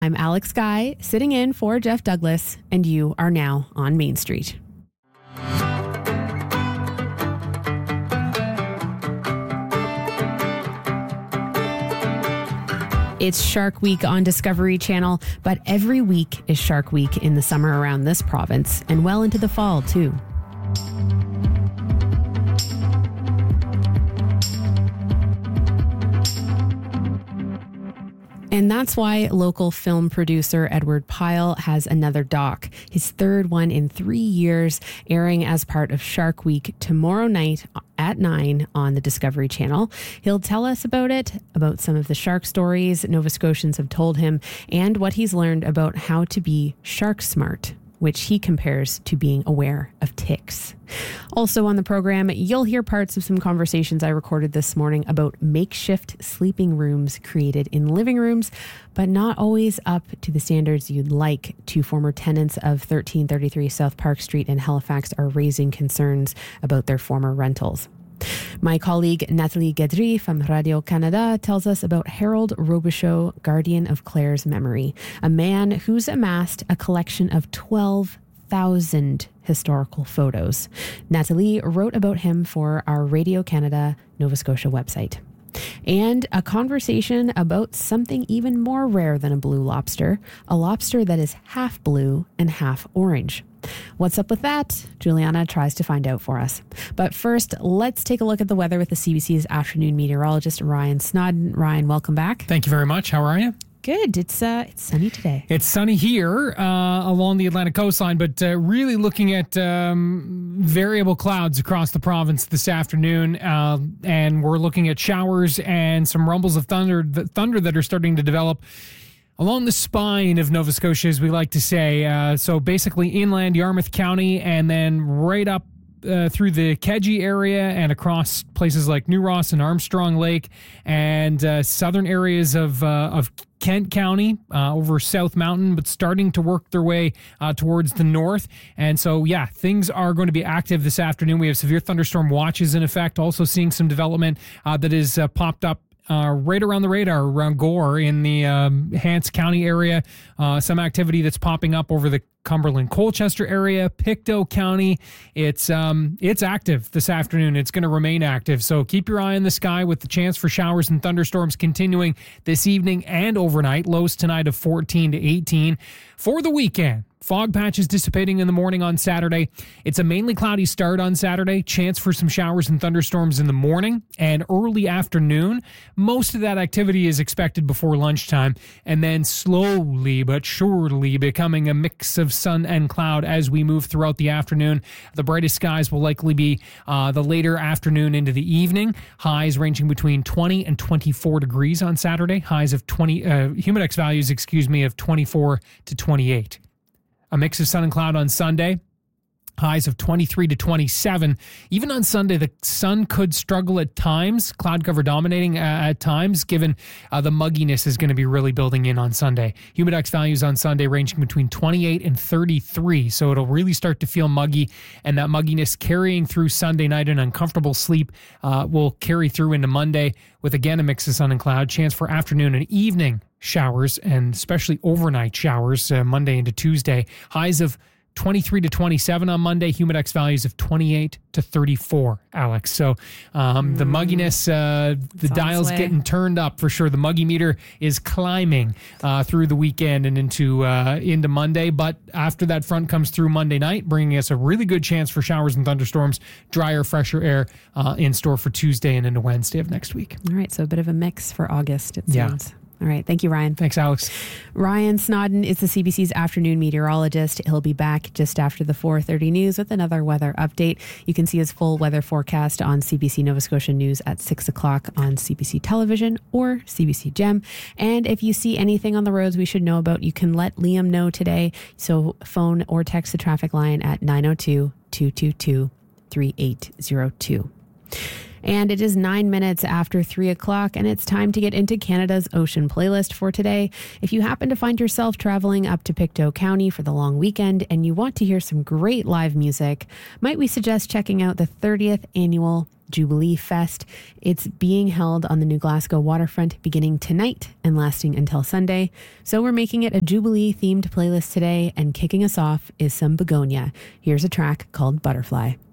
I'm Alex Guy, sitting in for Jeff Douglas, and you are now on Main Street. It's Shark Week on Discovery Channel, but every week is Shark Week in the summer around this province, and well into the fall, too. And that's why local film producer Edward Pyle has another doc, his third one in 3 years, airing as part of Shark Week tomorrow night at 9 on the Discovery Channel. He'll tell us about it, about some of the shark stories Nova Scotians have told him, and what he's learned about how to be shark smart, which he compares to being aware of ticks. Also on the program, you'll hear parts of some conversations I recorded this morning about makeshift sleeping rooms created in living rooms, but not always up to the standards you'd like. Two former tenants of 1333 South Park Street in Halifax are raising concerns about their former rentals. My colleague Nathalie Guedry from Radio-Canada tells us about Harold Robichaud, guardian of Claire's memory, a man who's amassed a collection of 12,000 historical photos. Nathalie wrote about him for our Radio-Canada Nova Scotia website. And a conversation about something even more rare than a blue lobster, a lobster that is half blue and half orange. What's up with that? Juliana tries to find out for us. But first, let's take a look at the weather with the CBC's afternoon meteorologist, Ryan Snodden. Ryan, welcome back. Thank you very much. How are you? Good. It's sunny today. It's sunny here along the Atlantic coastline, but really looking at variable clouds across the province this afternoon. And we're looking at showers and some rumbles of thunder that are starting to develop along the spine of Nova Scotia, as we like to say. So basically inland Yarmouth County and then right up through the Kedzie area and across places like New Ross and Armstrong Lake and southern areas of Kent County over South Mountain, but starting to work their way towards the north. And so, yeah, things are going to be active this afternoon. We have severe thunderstorm watches in effect, also seeing some development that is popped up right around the radar, around Gore in the Hants County area. Some activity that's popping up over the Cumberland-Colchester area, Pictou County. It's active this afternoon. It's going to remain active. So keep your eye on the sky with the chance for showers and thunderstorms continuing this evening and overnight. Lows tonight of 14 to 18. For the weekend, fog patches dissipating in the morning on Saturday. It's a mainly cloudy start on Saturday. Chance for some showers and thunderstorms in the morning and early afternoon. Most of that activity is expected before lunchtime, and then slowly but surely becoming a mix of sun and cloud as we move throughout the afternoon. The brightest skies will likely be the later afternoon into the evening. Highs ranging between 20 and 24 degrees on Saturday. Highs of humidex values, of 24 to 28. A mix of sun and cloud on Sunday. Highs of 23 to 27. Even on Sunday, the sun could struggle at times, cloud cover dominating at times, given the mugginess is going to be really building in on Sunday. Humidex values on Sunday ranging between 28 and 33, so it'll really start to feel muggy, and that mugginess carrying through Sunday night and uncomfortable sleep will carry through into Monday with, again, a mix of sun and cloud. Chance for afternoon and evening showers, and especially overnight showers Monday into Tuesday. Highs of 23 to 27 on Monday, humidex values of 28 to 34, Alex. So the mugginess, the dial's getting turned up for sure. The muggy meter is climbing through the weekend and into Monday. But after that front comes through Monday night, bringing us a really good chance for showers and thunderstorms, drier, fresher air in store for Tuesday and into Wednesday of next week. All right, so a bit of a mix for August, it seems. Yeah. All right. Thank you, Ryan. Thanks, Alex. Ryan Snodden is the CBC's afternoon meteorologist. He'll be back just after the 4:30 news with another weather update. You can see his full weather forecast on CBC Nova Scotia News at 6 o'clock on CBC Television or CBC Gem. And if you see anything on the roads we should know about, you can let Liam know today. So phone or text the traffic line at 902-222-3802. And it is 9 minutes after 3 o'clock, and it's time to get into Canada's Ocean playlist for today. If you happen to find yourself traveling up to Pictou County for the long weekend and you want to hear some great live music, might we suggest checking out the 30th annual Jubilee Fest. It's being held on the New Glasgow waterfront beginning tonight and lasting until Sunday. So we're making it a Jubilee themed playlist today, and kicking us off is some Begonia. Here's a track called Butterfly.